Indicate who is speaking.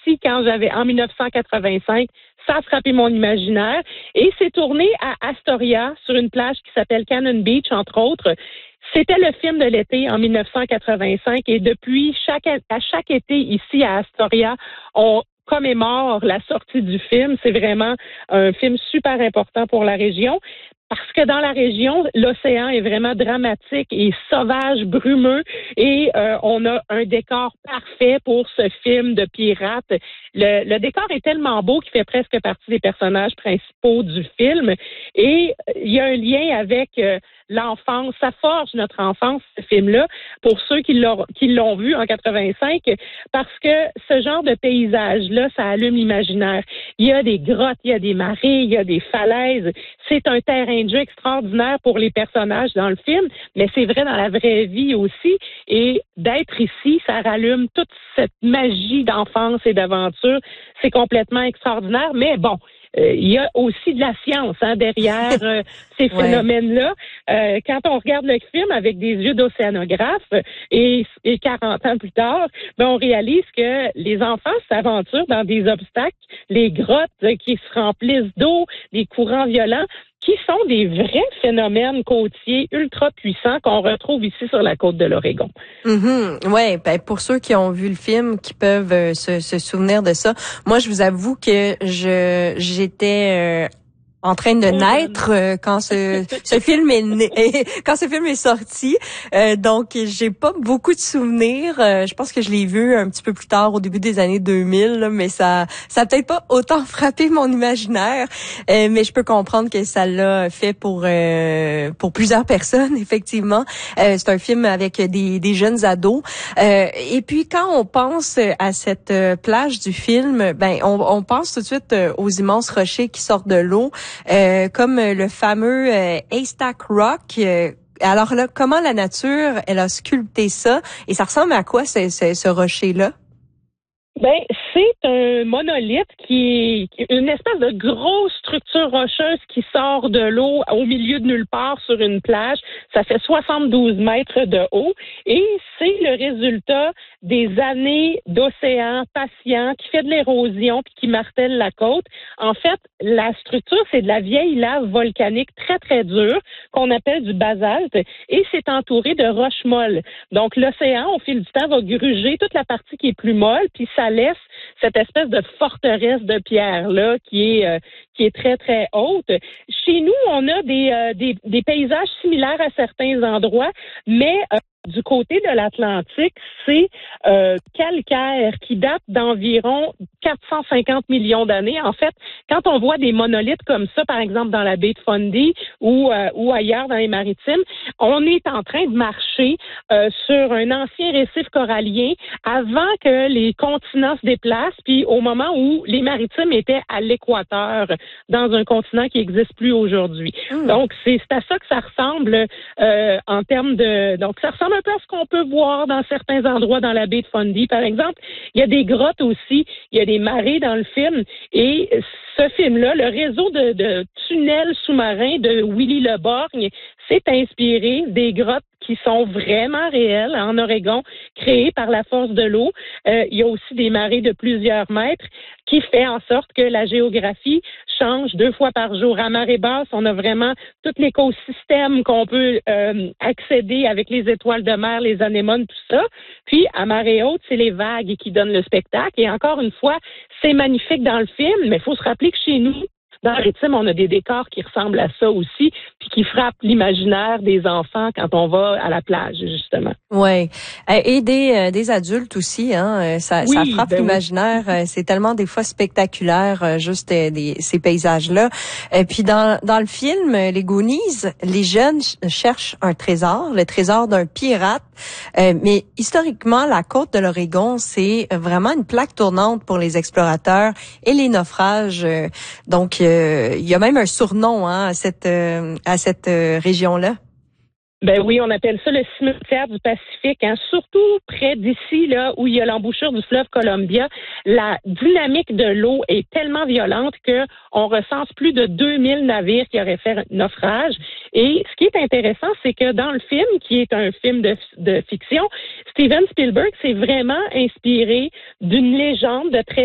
Speaker 1: aussi en 1985. Ça a frappé mon imaginaire. Et c'est tourné à Astoria, sur une plage qui s'appelle Cannon Beach, entre autres. C'était le film de l'été en 1985 et depuis à chaque été ici à Astoria, on commémore la sortie du film. C'est vraiment un film super important pour la région. Parce que dans la région, l'océan est vraiment dramatique et sauvage, brumeux, et on a un décor parfait pour ce film de pirates. Le décor est tellement beau qu'il fait presque partie des personnages principaux du film, et il y a un lien avec l'enfance. Ça forge notre enfance, ce film-là, pour ceux qui l'ont vu en 85, parce que ce genre de paysage-là, ça allume l'imaginaire. Il y a des grottes, il y a des marées, il y a des falaises. C'est un terrain de jeu extraordinaire pour les personnages dans le film, mais c'est vrai dans la vraie vie aussi. Et d'être ici, ça rallume toute cette magie d'enfance et d'aventure. C'est complètement extraordinaire, mais bon, il y a aussi de la science derrière ces phénomènes-là. Quand on regarde le film avec des yeux d'océanographe et 40 ans plus tard, on réalise que les enfants s'aventurent dans des obstacles, les grottes qui se remplissent d'eau, des courants violents, qui sont des vrais phénomènes côtiers ultra puissants qu'on retrouve ici sur la côte de l'Oregon.
Speaker 2: Ouais, pour ceux qui ont vu le film, qui peuvent se souvenir de ça. Moi, je vous avoue que j'étais en train de naître quand ce film est né, quand ce film est sorti. Donc j'ai pas beaucoup de souvenirs. Je pense que je l'ai vu un petit peu plus tard, au début des années 2000, là, mais ça a peut-être pas autant frappé mon imaginaire. Mais je peux comprendre que ça l'a fait pour plusieurs personnes, effectivement. C'est un film avec des jeunes ados. Et puis quand on pense à cette plage du film, on pense tout de suite aux immenses rochers qui sortent de l'eau. Comme le fameux Haystack Rock. Alors là, comment la nature, elle a sculpté ça? Et ça ressemble à quoi, ce rocher-là?
Speaker 1: C'est un monolithe qui est une espèce de grosse structure rocheuse qui sort de l'eau au milieu de nulle part sur une plage. Ça fait 72 mètres de haut et c'est le résultat des années d'océan patient qui fait de l'érosion puis qui martèle la côte. En fait, la structure, c'est de la vieille lave volcanique très, très dure qu'on appelle du basalte et c'est entouré de roches molles. Donc, l'océan, au fil du temps, va gruger toute la partie qui est plus molle puis ça laisse cette espèce de forteresse de pierre-là qui est très, très haute. Chez nous, on a des paysages similaires à certains endroits, mais du côté de l'Atlantique, c'est calcaire qui date d'environ 450 millions d'années. En fait, quand on voit des monolithes comme ça, par exemple dans la baie de Fundy ou ailleurs dans les maritimes, on est en train de marcher sur un ancien récif corallien avant que les continents se déplacent, puis au moment où les maritimes étaient à l'équateur, dans un continent qui n'existe plus aujourd'hui. Donc, c'est à ça que ça ressemble en termes de... Donc, ça ressemble un peu à ce qu'on peut voir dans certains endroits dans la baie de Fundy, par exemple. Il y a des grottes aussi, il y a des marées dans le film, et ce film-là, le réseau de tunnels sous-marins de Willy Le Borgne, s'est inspiré des grottes qui sont vraiment réelles en Oregon, créées par la force de l'eau. Il y a aussi des marées de plusieurs mètres qui fait en sorte que la géographie change 2 fois par jour. À marée basse, on a vraiment tout l'écosystème qu'on peut accéder avec les étoiles de mer, les anémones, tout ça. Puis, à marée haute, c'est les vagues qui donnent le spectacle. Et encore une fois, c'est magnifique dans le film, mais il faut se rappeler que chez nous, dans les Maritimes, on a des décors qui ressemblent à ça aussi, puis qui frappent l'imaginaire des enfants quand on va à la plage, justement.
Speaker 2: Ouais, et des adultes aussi, hein. Ça frappe l'imaginaire. Oui. C'est tellement des fois spectaculaire, juste ces paysages-là. Et puis dans le film, les Goonies, les jeunes cherchent un trésor, le trésor d'un pirate. Mais historiquement, la côte de l'Oregon, c'est vraiment une plaque tournante pour les explorateurs et les naufrages. Donc il y a même un surnom à cette région-là.
Speaker 1: Oui, on appelle ça le cimetière du Pacifique, surtout près d'ici, là, où il y a l'embouchure du fleuve Columbia. La dynamique de l'eau est tellement violente que on recense plus de 2000 navires qui auraient fait naufrage. Et ce qui est intéressant, c'est que dans le film, qui est un film de fiction, Steven Spielberg s'est vraiment inspiré d'une légende de très